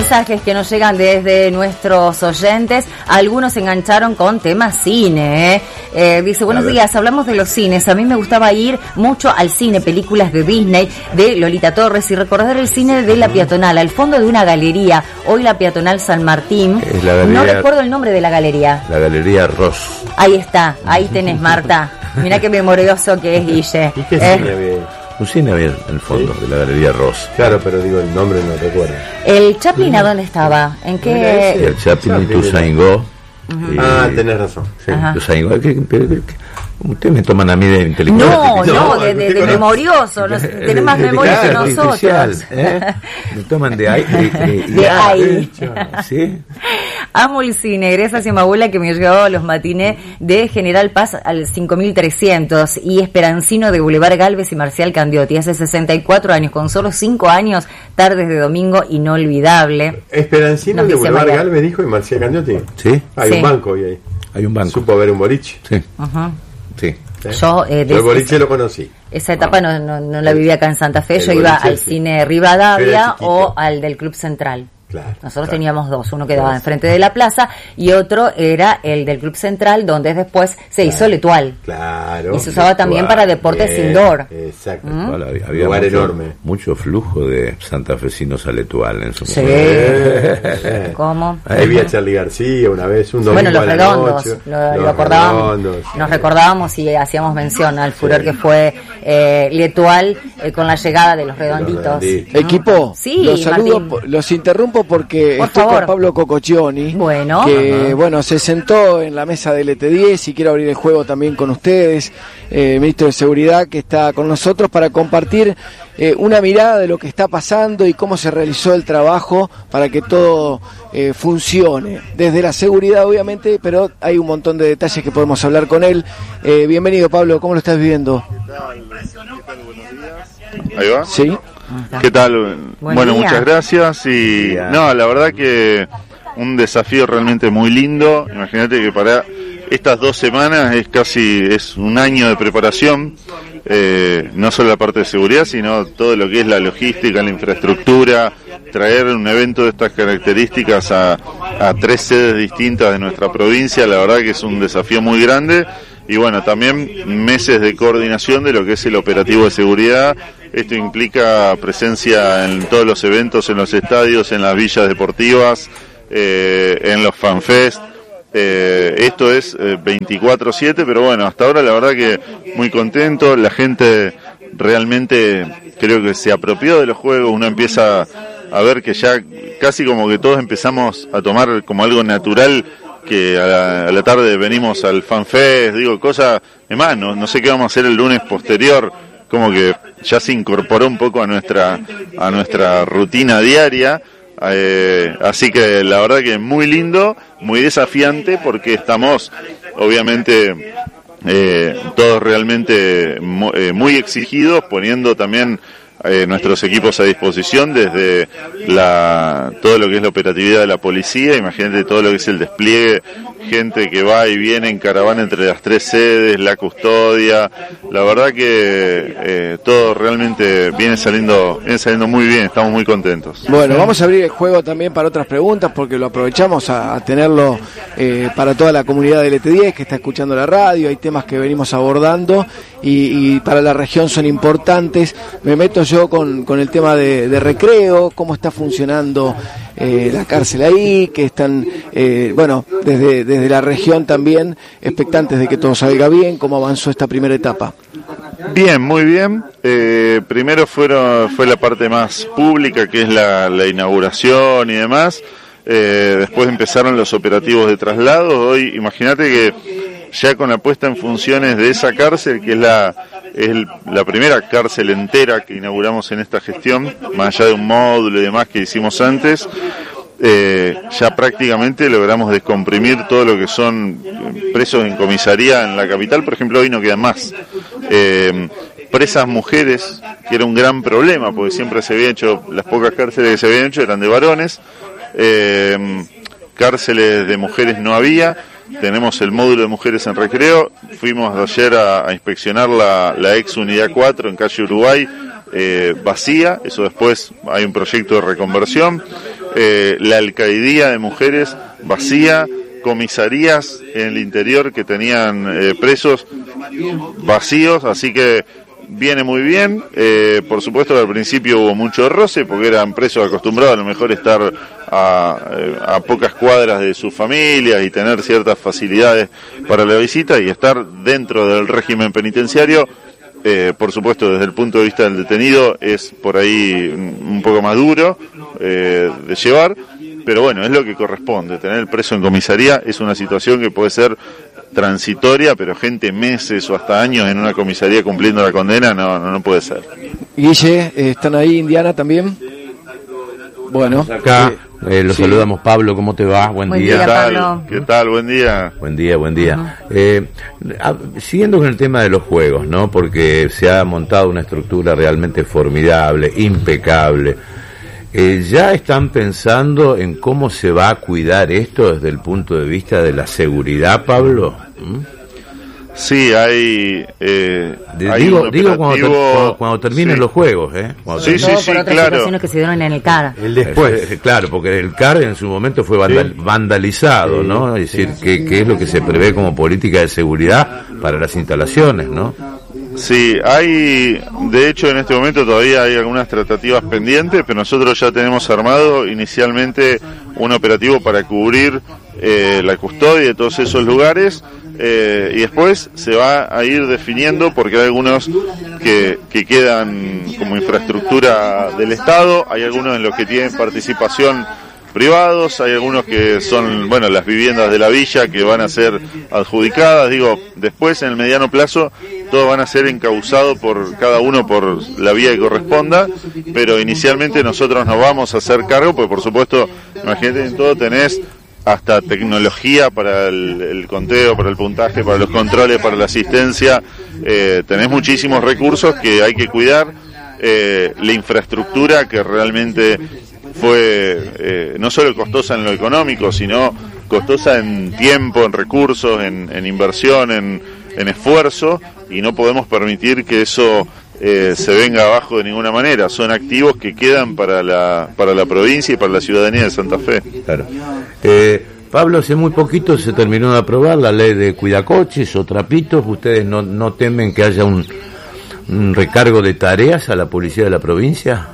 mensajes que nos llegan desde nuestros oyentes. Algunos se engancharon con temas cine. Dice, buenos días, hablamos de los cines. A mí me gustaba ir mucho al cine, películas de Disney, de Lolita Torres, y recordar el cine de la peatonal, al fondo de una galería, hoy la peatonal San Martín. Es la galería, no recuerdo el nombre de la galería. La Galería Ross. Ahí está, ahí tenés, Marta. Mirá qué memorioso que es, Guille. ¿Y qué cine había? Un cine había en el fondo de la Galería Ross. Claro, pero digo, el nombre no recuerdo. ¿El Chaplin a dónde estaba? ¿En qué? El Chaplin y Toussaint Go. Tenés razón. Sí, Toussaint Go. Ustedes me toman a mí de intelectual. No, de memorioso. Tenés más memoria que nosotros. Me toman de ahí. De ahí. ¿Sí? Amo el cine, gracias a mi abuela que me llevaba a los matines de General Paz al 5300 y Esperancino de Boulevard Galvez y Marcial Candiotti. Hace 64 años, con solo 5 años, tardes de domingo inolvidable. Esperancino de Boulevard Galvez, dijo, y Marcial Candiotti. Sí. Hay un banco hoy ahí. Hay un banco. Supo ver un boliche. Sí. Sí. Yo el boliche lo conocí. Esa etapa no la vivía acá en Santa Fe. Yo iba al cine Rivadavia o al del Club Central. Claro, nosotros teníamos dos, uno quedaba enfrente de la plaza y otro era el del Club Central, donde después se hizo L'Etoile. Claro. Y se usaba también para deportes indoor. Exacto. Había lugar enorme. Mucho flujo de santafesinos a L'Etoile en su momento. ¿Cómo? Ahí vi a Charly García una vez, un domingo. Bueno, los a la redondos, noche, lo acordábamos. Nos recordábamos y hacíamos mención al furor que fue L'Etoile con la llegada de los redonditos. Equipo, sí, los saludo, los interrumpo porque estoy con Pablo Cococcioni, que se sentó en la mesa del ET10 y quiero abrir el juego también con ustedes, ministro de Seguridad, que está con nosotros para compartir una mirada de lo que está pasando y cómo se realizó el trabajo para que todo funcione, desde la seguridad obviamente, pero hay un montón de detalles que podemos hablar con él. Bienvenido, Pablo, ¿cómo lo estás viviendo? ¿Qué tal? Buenos días. ¿Ahí va? Sí. ¿Qué tal? Bueno, muchas gracias y la verdad que un desafío realmente muy lindo. Imagínate que para estas 2 semanas es un año de preparación, no solo la parte de seguridad, sino todo lo que es la logística, la infraestructura, traer un evento de estas características a 3 sedes distintas de nuestra provincia, la verdad que es un desafío muy grande. Y bueno, también meses de coordinación de lo que es el operativo de seguridad. Esto implica presencia en todos los eventos, en los estadios, en las villas deportivas, en los fanfest. Esto es 24/7, pero bueno, hasta ahora la verdad que muy contento. La gente realmente creo que se apropió de los juegos. Uno empieza a ver que ya casi como que todos empezamos a tomar como algo natural que a la tarde venimos al fanfest, es más, no sé qué vamos a hacer el lunes posterior, como que ya se incorporó un poco a nuestra rutina diaria, así que la verdad que es muy lindo, muy desafiante, porque estamos obviamente todos realmente muy exigidos, poniendo también nuestros equipos a disposición, desde todo lo que es la operatividad de la policía. Imagínate todo lo que es el despliegue, gente que va y viene en caravana entre las 3 sedes, la custodia. La verdad que todo realmente viene saliendo muy bien, estamos muy contentos. Bueno, vamos a abrir el juego también para otras preguntas, porque lo aprovechamos a tenerlo para toda la comunidad del ET10 que está escuchando la radio. Hay temas que venimos abordando y para la región son importantes. Me meto yo con el tema de recreo, cómo está funcionando la cárcel ahí, que están desde la región también expectantes de que todo salga bien. ¿Cómo avanzó esta primera etapa? Bien, muy bien. Primero fue la parte más pública, que es la inauguración y demás. Después empezaron los operativos de traslado. Hoy imagínate que ya con la puesta en funciones de esa cárcel, que es la primera cárcel entera que inauguramos en esta gestión, más allá de un módulo y demás que hicimos antes, ya prácticamente logramos descomprimir todo lo que son presos en comisaría en la capital. Por ejemplo, hoy no quedan más presas mujeres, que era un gran problema, porque siempre se había hecho, las pocas cárceles que se habían hecho eran de varones, cárceles de mujeres no había. Tenemos el módulo de mujeres en recreo. Fuimos ayer a inspeccionar la ex unidad 4 en calle Uruguay, vacía. Eso después hay un proyecto de reconversión. la alcaidía de mujeres vacía, comisarías en el interior que tenían presos vacíos, así que viene muy bien. Por supuesto que al principio hubo mucho roce porque eran presos acostumbrados a lo mejor estar a pocas cuadras de sus familias y tener ciertas facilidades para la visita, y estar dentro del régimen penitenciario, por supuesto desde el punto de vista del detenido es por ahí un poco más duro de llevar, pero bueno, es lo que corresponde. Tener el preso en comisaría es una situación que puede ser transitoria, pero gente meses o hasta años en una comisaría cumpliendo la condena no puede ser. Guille, ¿están ahí Indiana también? Bueno, acá lo saludamos. Pablo, ¿cómo te va? Buen día. ¿Qué tal? Buen día. Buen día. Siguiendo con el tema de los juegos, ¿no? Porque se ha montado una estructura realmente formidable, impecable. ¿Ya están pensando en cómo se va a cuidar esto desde el punto de vista de la seguridad, Pablo? Sí, hay cuando terminen los juegos, Sí, por otras situaciones que se dieron en el CAR. El después. Claro, porque el CAR en su momento fue vandalizado, ¿no? Es decir, ¿qué es lo que se prevé como política de seguridad para las instalaciones, no? Sí, de hecho en este momento todavía hay algunas tratativas pendientes, pero nosotros ya tenemos armado inicialmente un operativo para cubrir la custodia de todos esos lugares, y después se va a ir definiendo, porque hay algunos que quedan como infraestructura del Estado, hay algunos en los que tienen participación privados, hay algunos que son, las viviendas de la villa que van a ser adjudicadas. Después en el mediano plazo todos van a ser encauzados por cada uno por la vía que corresponda, pero inicialmente nosotros nos vamos a hacer cargo, porque por supuesto, imagínate, en todo tenés hasta tecnología para el conteo, para el puntaje, para los controles, para la asistencia, tenés muchísimos recursos que hay que cuidar, la infraestructura que realmente fue no solo costosa en lo económico, sino costosa en tiempo, en recursos, en inversión, en esfuerzo, y no podemos permitir que eso se venga abajo de ninguna manera. Son activos que quedan para la provincia y para la ciudadanía de Santa Fe. Claro. Pablo, hace muy poquito se terminó de aprobar la ley de cuidacoches o trapitos. ¿Ustedes no temen que haya un recargo de tareas a la policía de la provincia?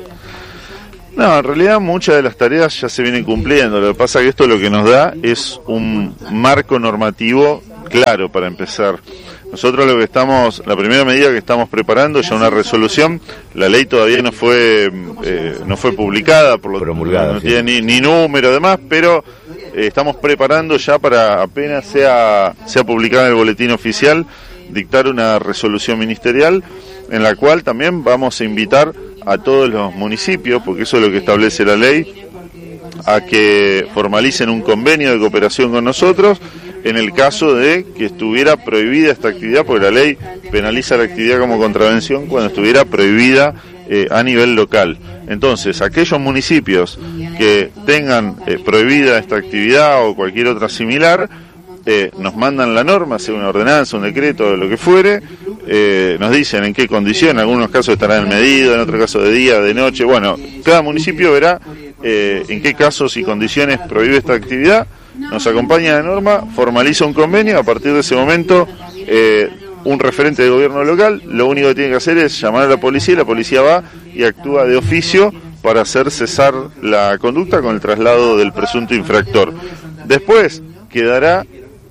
No, en realidad muchas de las tareas ya se vienen cumpliendo. Lo que pasa es que esto lo que nos da es un marco normativo claro para empezar. Nosotros la primera medida que estamos preparando es ya una resolución. La ley todavía no fue publicada, por lo promulgada, no tiene ni número además, pero estamos preparando ya para apenas sea publicada en el boletín oficial, dictar una resolución ministerial en la cual también vamos a invitar a todos los municipios, porque eso es lo que establece la ley, a que formalicen un convenio de cooperación con nosotros en el caso de que estuviera prohibida esta actividad, porque la ley penaliza la actividad como contravención cuando estuviera prohibida a nivel local. Entonces, aquellos municipios que tengan prohibida esta actividad o cualquier otra similar, nos mandan la norma, sea una ordenanza, un decreto, lo que fuere, nos dicen en qué condición, en algunos casos estarán en medida, en otros casos de día, de noche. Bueno, cada municipio verá en qué casos y condiciones prohíbe esta actividad, nos acompaña la norma, formaliza un convenio. A partir de ese momento un referente del gobierno local lo único que tiene que hacer es llamar a la policía va y actúa de oficio para hacer cesar la conducta con el traslado del presunto infractor. Después quedará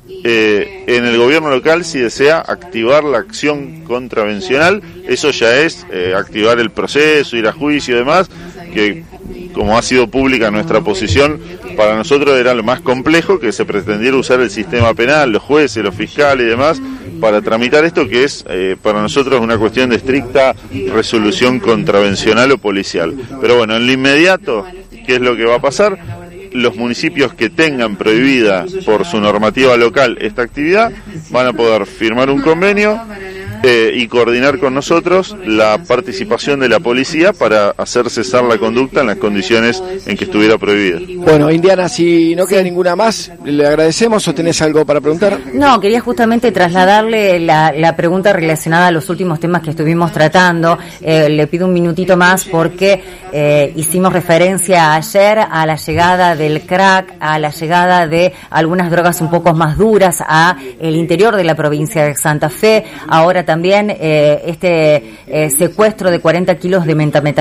en el gobierno local si desea activar la acción contravencional. Eso ya es activar el proceso, ir a juicio y demás, que como ha sido pública nuestra posición, para nosotros era lo más complejo, que se pretendiera usar el sistema penal, los jueces, los fiscales y demás, para tramitar esto, que es para nosotros una cuestión de estricta resolución contravencional o policial. Pero bueno, en lo inmediato, ¿qué es lo que va a pasar? Los municipios que tengan prohibida por su normativa local esta actividad van a poder firmar un convenio y coordinar con nosotros la participación de la policía para hacer cesar la conducta en las condiciones en que estuviera prohibida. Bueno, Indiana, si no queda ninguna más, le agradecemos. ¿O tenés algo para preguntar? No, quería justamente trasladarle la pregunta relacionada a los últimos temas que estuvimos tratando. Le pido un minutito más porque hicimos referencia ayer a la llegada del crack, a la llegada de algunas drogas un poco más duras a el interior de la provincia de Santa Fe. Ahora también secuestro de 40 kilos de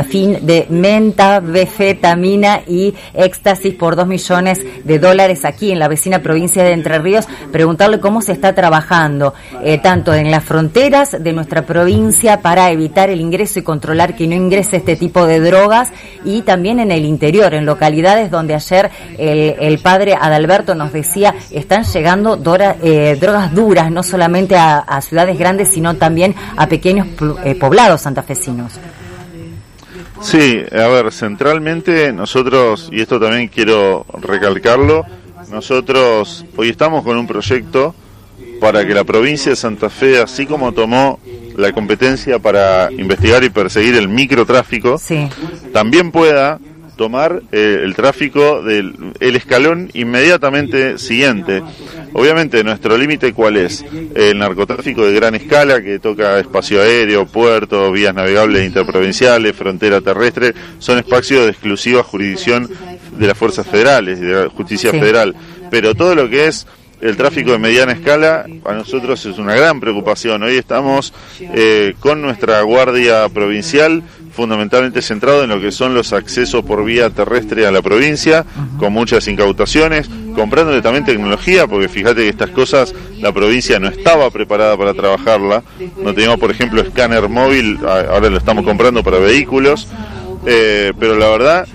metanfetamina y éxtasis por $2 millones aquí en la vecina provincia de Entre Ríos. Preguntarle cómo se está trabajando tanto en las fronteras de nuestra provincia para evitar el ingreso y controlar que no ingrese este tipo de drogas, y también en el interior, en localidades donde ayer el padre Adalberto nos decía están llegando drogas duras, no solamente a ciudades grandes, sino también a pequeños poblados santafesinos. Sí, a ver, centralmente nosotros, y esto también quiero recalcarlo, nosotros hoy estamos con un proyecto para que la provincia de Santa Fe, así como tomó la competencia para investigar y perseguir el microtráfico, sí, también pueda tomar el tráfico el escalón inmediatamente siguiente. Obviamente nuestro límite ¿cuál es? El narcotráfico de gran escala, que toca espacio aéreo, puertos, vías navegables interprovinciales, frontera terrestre, son espacios de exclusiva jurisdicción de las fuerzas federales, de la justicia federal. Pero todo lo que es el tráfico de mediana escala a nosotros es una gran preocupación. Hoy estamos con nuestra guardia provincial fundamentalmente centrado en lo que son los accesos por vía terrestre a la provincia, con muchas incautaciones, comprándole también tecnología, porque fíjate que estas cosas la provincia no estaba preparada para trabajarla. No teníamos, por ejemplo, escáner móvil, ahora lo estamos comprando para vehículos, pero la verdad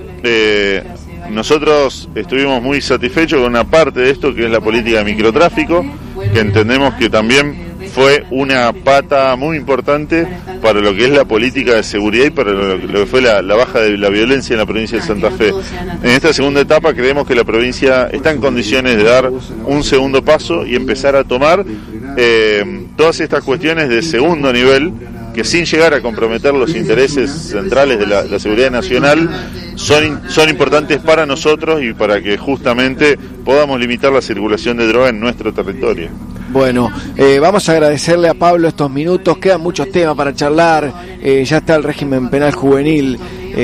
nosotros estuvimos muy satisfechos con una parte de esto que es la política de microtráfico, que entendemos que también fue una pata muy importante para lo que es la política de seguridad y para lo que fue la baja de la violencia en la provincia de Santa Fe. En esta segunda etapa creemos que la provincia está en condiciones de dar un segundo paso y empezar a tomar todas estas cuestiones de segundo nivel, que sin llegar a comprometer los intereses centrales de la seguridad nacional son importantes para nosotros y para que justamente podamos limitar la circulación de droga en nuestro territorio. Bueno, vamos a agradecerle a Pablo estos minutos, quedan muchos temas para charlar, ya está el régimen penal juvenil,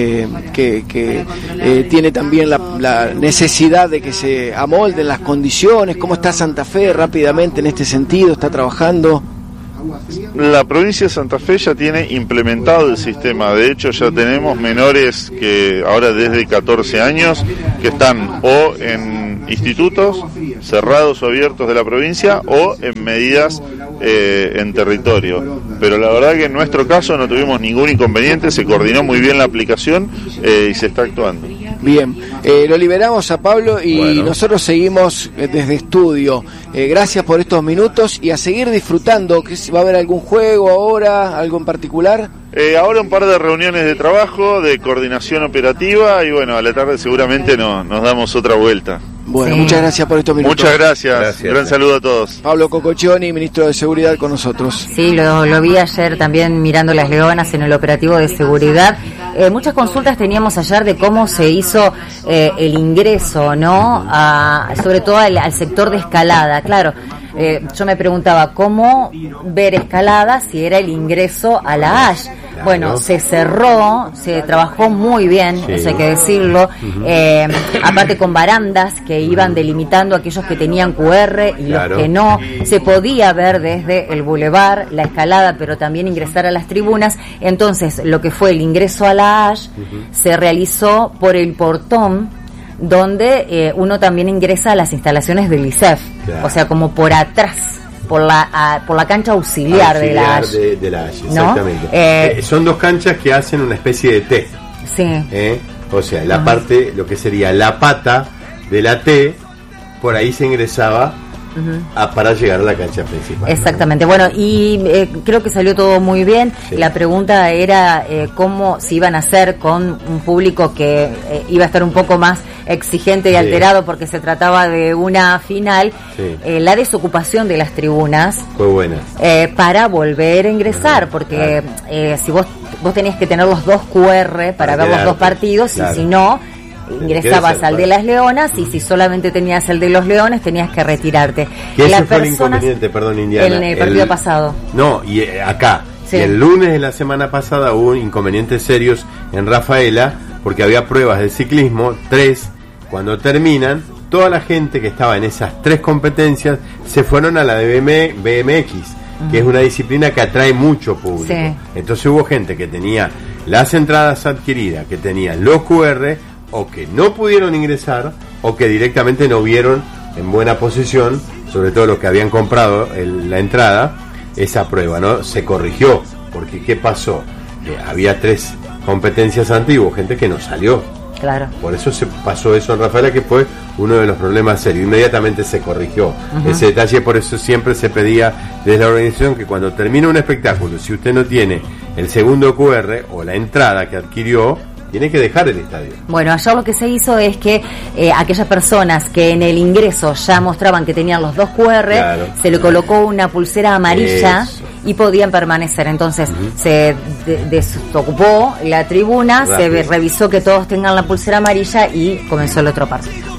que tiene también la necesidad de que se amolden las condiciones. ¿Cómo está Santa Fe rápidamente en este sentido? ¿Está trabajando? La provincia de Santa Fe ya tiene implementado el sistema. De hecho, ya tenemos menores que ahora desde 14 años que están o en institutos cerrados o abiertos de la provincia o en medidas en territorio. Pero la verdad que en nuestro caso no tuvimos ningún inconveniente, se coordinó muy bien la aplicación y se está actuando. Bien, lo liberamos a Pablo y nosotros seguimos desde estudio. Gracias por estos minutos y a seguir disfrutando. ¿Va a haber algún juego ahora, algo en particular? Ahora un par de reuniones de trabajo, de coordinación operativa y bueno, a la tarde seguramente nos damos otra vuelta. Bueno, muchas gracias por estos minutos. Muchas gracias. Gran saludo a todos. Pablo Cococcioni, ministro de Seguridad, con nosotros. Sí, lo vi ayer también mirando las leonas en el operativo de seguridad. Muchas consultas teníamos ayer de cómo se hizo el ingreso, ¿no? Sobre todo al sector de Escalada. Claro, yo me preguntaba cómo ver Escalada si era el ingreso a la ASH. Bueno, se cerró, se trabajó muy bien, eso hay que decirlo, aparte con barandas que iban delimitando aquellos que tenían QR y los que no, se podía ver desde el bulevar, la Escalada, pero también ingresar a las tribunas. Entonces, lo que fue el ingreso a la ASH se realizó por el portón, donde uno también ingresa a las instalaciones del ISEF, o sea, como por atrás. Por la cancha auxiliar de la ASH. De la ASH, exactamente. Son dos canchas que hacen una especie de T. Sí. O sea, la parte, lo que sería la pata de la T, por ahí se ingresaba para llegar a la cancha principal. Exactamente. Bueno, y creo que salió todo muy bien. Sí. La pregunta era cómo se iban a hacer con un público que iba a estar un poco más exigente y alterado porque se trataba de una final. Sí. La desocupación de las tribunas fue buena para volver a ingresar, porque si vos tenías que tener los 2 QR para ver los 2 partidos, y si no, ingresabas al de las Leonas, y si solamente tenías el de los Leones tenías que retirarte. Que ese fue el inconveniente, perdón, Indiana, en el partido pasado. No, y acá. Sí. Y el lunes de la semana pasada hubo inconvenientes serios en Rafaela, porque había pruebas de ciclismo, 3, cuando terminan, toda la gente que estaba en esas 3 competencias se fueron a la de BMX, que es una disciplina que atrae mucho público. Sí. Entonces hubo gente que tenía las entradas adquiridas, que tenían los QR, o que no pudieron ingresar, o que directamente no vieron en buena posición, sobre todo los que habían comprado la entrada, esa prueba, ¿no? Se corrigió, porque ¿qué pasó? Había 3 competencias antiguas, gente que no salió. Claro. Por eso se pasó eso en Rafaela, que fue uno de los problemas serios. Inmediatamente se corrigió ese detalle, por eso siempre se pedía desde la organización que cuando termina un espectáculo, si usted no tiene el segundo QR o la entrada que adquirió, tiene que dejar el estadio. Bueno, ayer lo que se hizo es que aquellas personas que en el ingreso ya mostraban que tenían los 2 QR, se le colocó una pulsera amarilla y podían permanecer. Entonces se desocupó la tribuna, se revisó que todos tengan la pulsera amarilla y comenzó el otro partido.